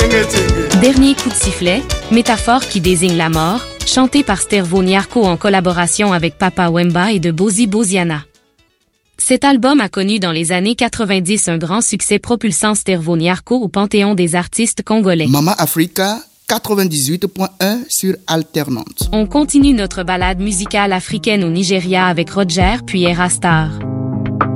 Dernier coup de sifflet, métaphore qui désigne la mort, chanté par Stervo Nyarko en collaboration avec Papa Wemba et de Bozi Boziana. Cet album a connu dans les années 90 un grand succès propulsant Stervo Nyarko au panthéon des artistes congolais. Mama Africa 98.1 sur Alternante. On continue notre balade musicale africaine au Nigeria avec Roger puis Era Star.